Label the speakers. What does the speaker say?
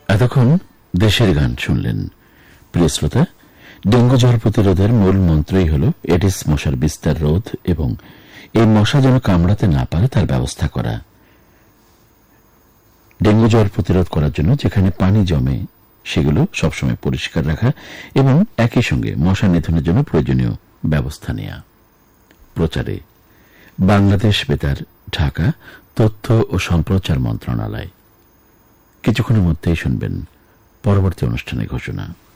Speaker 1: এতক্ষণ দেশের গান শুনলেন। প্রিয় শ্রোতা, ডেঙ্গু জ্বর প্রতিরোধের মূল মন্ত্রই হল এডিস মশার বিস্তার রোধ এবং এই মশা যেন কামড়াতে না পারে তার ব্যবস্থা করা। ডেঙ্গু জ্বর প্রতিরোধ করার জন্য যেখানে পানি জমে সেগুলো সবসময় পরিষ্কার রাখা এবং একই সঙ্গে মশা নিধনের জন্য প্রয়োজনীয় ব্যবস্থা নেওয়া। প্রচারে বাংলাদেশ বেতার, ঢাকা, তথ্য ও সম্প্রচার মন্ত্রণালয়। কিছুক্ষণের মধ্যেই শুনবেন পরবর্তী অনুষ্ঠানের ঘোষণা।